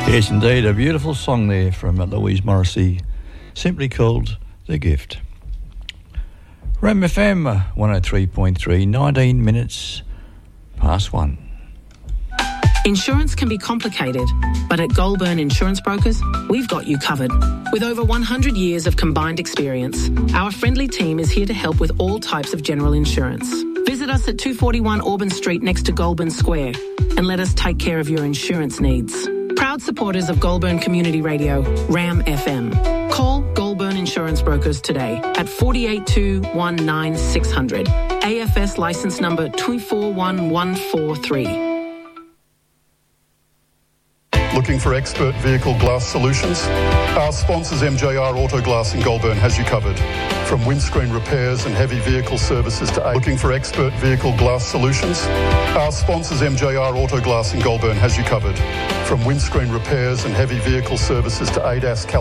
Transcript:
Yes, indeed, a beautiful song there from Louise Morrissey, simply called The Gift. Ram FM 103.3, 19 minutes past 1. Insurance can be complicated, but at Goulburn Insurance Brokers, we've got you covered. With over 100 years of combined experience, our friendly team is here to help with all types of general insurance. Visit us at 241 Auburn Street next to Goulburn Square and let us take care of your insurance needs. Proud supporters of Goulburn Community Radio, RAM FM. Call Goulburn Insurance Brokers today at 482 19600. AFS licence number 241143. Looking for expert vehicle glass solutions? Our sponsors MJR Auto Glass in Goulburn has you covered. From windscreen repairs and heavy vehicle services to looking for expert vehicle glass solutions? Our sponsors MJR Auto Glass in Goulburn has you covered. From windscreen repairs and heavy vehicle services to ADAS